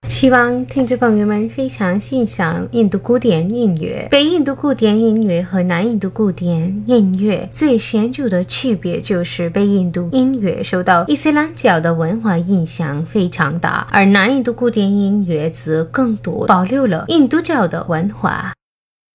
希望听众朋友们非常欣赏印度古典音乐。北印度古典音乐和南印度古典音乐最显著的区别就是北印度音乐受到伊斯兰教的文化影响非常大，而南印度古典音乐则更多保留了印度教的文化。